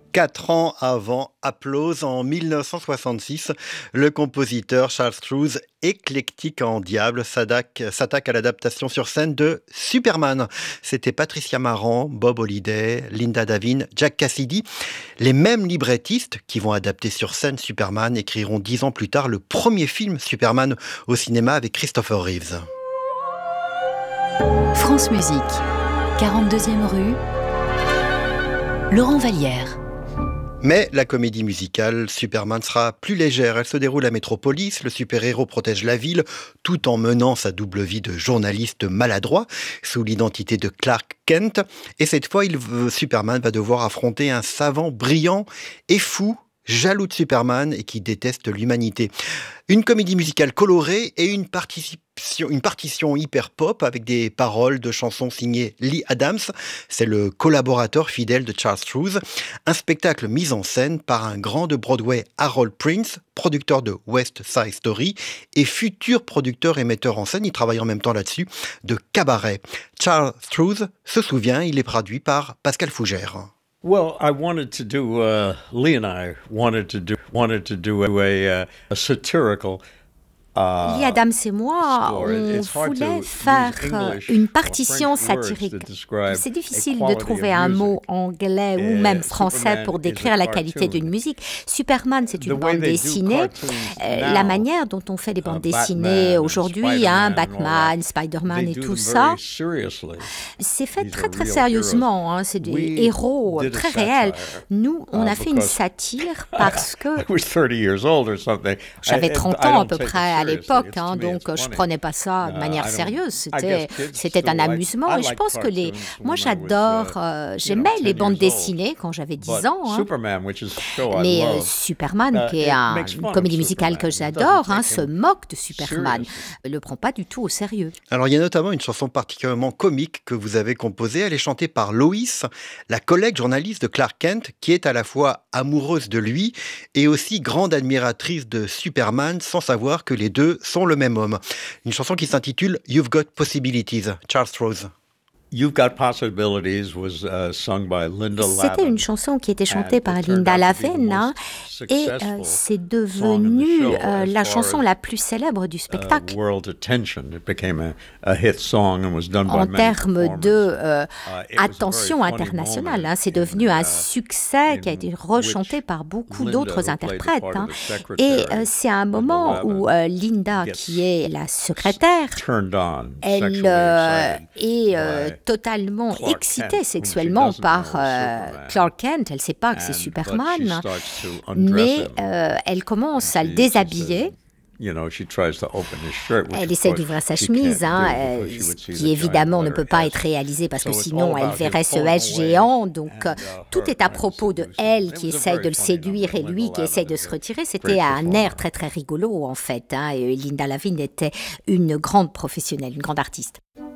4 ans avant Applause, en 1966, le compositeur Charles Strouse, éclectique en diable, s'attaque à l'adaptation sur scène de Superman. C'était Patricia Marant, Bob Holliday, Linda Davin, Jack Cassidy. Les mêmes librettistes qui vont adapter sur scène Superman écriront 10 ans plus tard le premier film Superman au cinéma avec Christopher Reeves. France Musique, 42e rue, Laurent Vallière. Mais la comédie musicale Superman sera plus légère. Elle se déroule à Métropolis. Le super-héros protège la ville tout en menant sa double vie de journaliste maladroit sous l'identité de Clark Kent. Et cette fois, Superman va devoir affronter un savant brillant et fou, jaloux de Superman et qui déteste l'humanité. Une comédie musicale colorée et une partition hyper pop avec des paroles de chansons signées Lee Adams. C'est le collaborateur fidèle de Charles Strouse. Un spectacle mis en scène par un grand de Broadway, Harold Prince, producteur de West Side Story et futur producteur et metteur en scène, il travaille en même temps là-dessus, de Cabaret. Charles Strouse se souvient, il est traduit par Pascal Fougère. Well, I wanted to do, Lee and I wanted to do a satirical. Lee Adams et moi, on voulait faire une partition satirique. C'est difficile de trouver un mot anglais ou même français pour décrire la qualité d'une musique. Superman, c'est une bande dessinée. La manière dont on fait des bandes dessinées aujourd'hui, Batman, Spider-Man et tout ça, c'est fait très très sérieusement. C'est des héros très réels. Nous, on a fait une satire parce que j'avais 30 ans à peu près à l'époque, donc je prenais pas ça de manière sérieuse, c'était un amusement et je pense que moi j'aimais les bandes dessinées quand j'avais 10 ans, mais Superman, qui est une comédie musicale que j'adore, se moque de Superman, ne le prend pas du tout au sérieux. Alors il y a notamment une chanson particulièrement comique que vous avez composée, elle est chantée par Lois, la collègue journaliste de Clark Kent, qui est à la fois amoureuse de lui et aussi grande admiratrice de Superman, sans savoir que les deux sont le même homme. Une chanson qui s'intitule You've Got Possibilities, Charles Strouse. You've Got Possibilities was sung by Linda Lavin. C'était une chanson qui était chantée par Linda Lavin et c'est devenu la chanson la plus célèbre du spectacle. En termes de attention internationale, c'est devenu un succès qui a été rechanté par beaucoup d'autres interprètes. Et c'est un moment où Linda, qui est la secrétaire, elle est totalement excitée sexuellement par Clark Kent. Elle ne sait pas que c'est Superman, mais elle commence à le déshabiller. Elle essaie d'ouvrir sa chemise, ce qui évidemment ne peut pas être réalisé parce que sinon elle verrait ce S géant. Donc tout est à propos de elle qui essaie de le séduire et lui qui essaie de se retirer. C'était un air très très rigolo en fait. Et Linda Lavin était une grande professionnelle, une grande artiste.